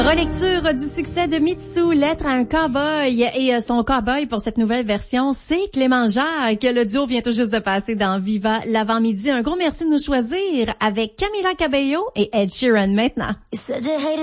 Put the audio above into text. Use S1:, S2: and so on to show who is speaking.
S1: Relecture du succès de Mitsu, Lettre à un cowboy. Et son cowboy pour cette nouvelle version, c'est Clément Jacques. Le duo vient tout juste de passer dans Viva l'avant-midi. Un gros merci de nous choisir avec Camila Cabello et Ed Sheeran maintenant.